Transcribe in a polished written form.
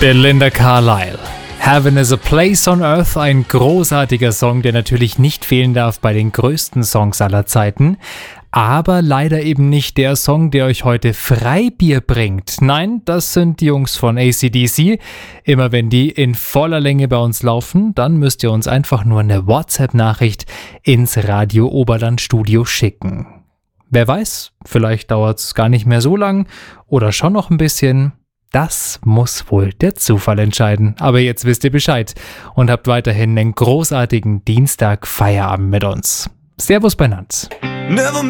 Belinda Carlisle. Heaven is a Place on Earth, ein großartiger Song, der natürlich nicht fehlen darf bei den größten Songs aller Zeiten. Aber leider eben nicht der Song, der euch heute Freibier bringt. Nein, das sind die Jungs von AC/DC. Immer wenn die in voller Länge bei uns laufen, dann müsst ihr uns einfach nur eine WhatsApp-Nachricht ins Radio Oberland Studio schicken. Wer weiß, vielleicht dauert es gar nicht mehr so lang oder schon noch ein bisschen. Das muss wohl der Zufall entscheiden. Aber jetzt wisst ihr Bescheid und habt weiterhin einen großartigen Dienstag Feierabend mit uns. Servus benannt.